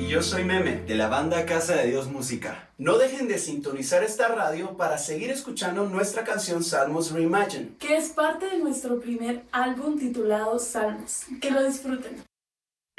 yo soy Meme, de la banda Casa de Dios Música. No dejen de sintonizar esta radio para seguir escuchando nuestra canción Salmos Reimagined, que es parte de nuestro primer álbum titulado Salmos. Que lo disfruten.